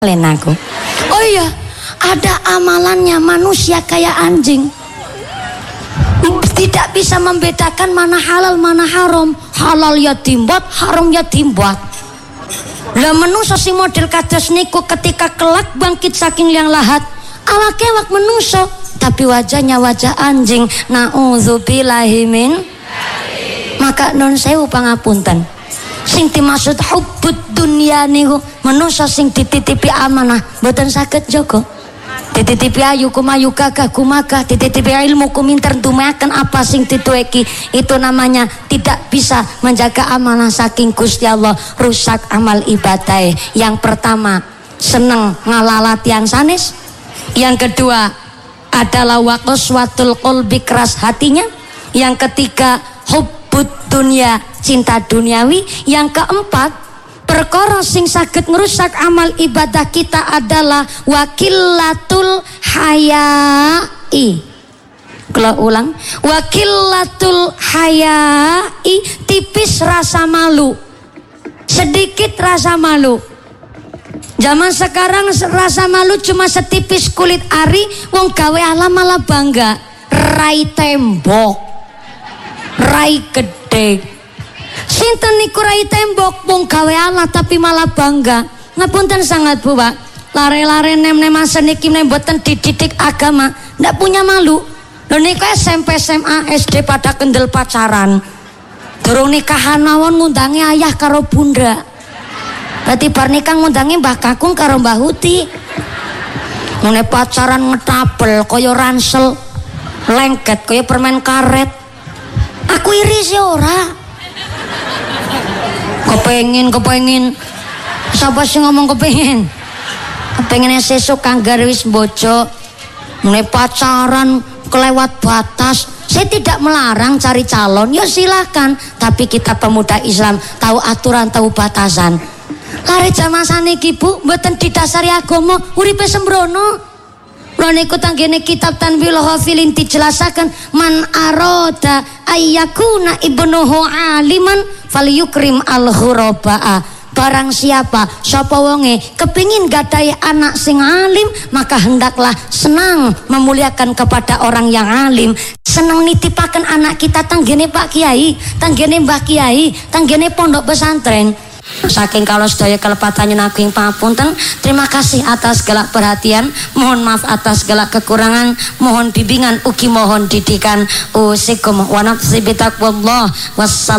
aku. Oh iya, ada amalannya manusia kayak anjing. Tidak bisa membedakan mana halal mana haram. Halal ya dimbuat, haram ya dimbuat. Lah manusia si model kados niku ketika kelak bangkit saking liang lahat, ala kewak manusia tapi wajahnya wajah anjing. Nauzubillahi min. Maka non sewu pangapunten. Sing dimaksud hubbud dunya niku manusia sing dititipi amanah mboten saged jaga. Dititipi ayu kumayu gagah kumagah, dititipi ilmu kuminter dumayaken apa sing ditueki, itu namanya tidak bisa menjaga amanah saking Gusti Allah, rusak amal ibadah. Yang pertama seneng ngalalatian sanes, yang kedua adalah waqaswatul qalbi, keras hatinya, yang ketiga hubbud dunya, cinta duniawi, yang keempat perkara sing saged ngerusak amal ibadah kita adalah wakilatul hayai. Kalau ulang, wakilatul hayai, tipis rasa malu, sedikit rasa malu. Zaman sekarang rasa malu cuma setipis kulit ari, wong gawe alam malah bangga. Rai tembok, rai gede. Sinten niku rai tembok wong gawe Allah tapi malah bangga. Ngapunten sangat Bu Pak. Lare-lare nem-nemasen niki mboten dididik agama, ndak punya malu. Lho niku SMP, SMA, SD pada kendel pacaran. Durung nikahan mawon ngundangi ayah karo bunda. Berarti bar nikah ngundangi Mbah Kakung karo Mbah Huti. Ngene pacaran ngetabel kaya ransel, lengket kaya permen karet. Aku iri sih ora. Kepengin siapa sih ngomong kepengin sesuk kanggar wis bojo mulai pacaran kelewat batas. Saya tidak melarang cari calon, ya silahkan, tapi kita pemuda Islam tahu aturan, tahu batasan. Lare jaman saniki Bu mboten didasari agama, uripe sembrono. Niku tanggene kitab Tanwil Hafilin dijelasaken man aroda ayyakuna ibnuhu aliman falyukrim al-ghurabaa. Barang siapa sapa wonge kepingin gadahi anak sing alim, maka hendaklah senang memuliakan kepada orang yang alim. Seneng nitipaken anak kita tanggene Pak Kiai, tanggene Mbah Kiai, tanggene pondok pesantren. Saking kalau sedaya kelepatannya naging pangapunten. Terima kasih atas segala perhatian, mohon maaf atas segala kekurangan, mohon bimbingan ugi mohon didikan. Usikum wa nafsi bitaqwallah. Wassalam.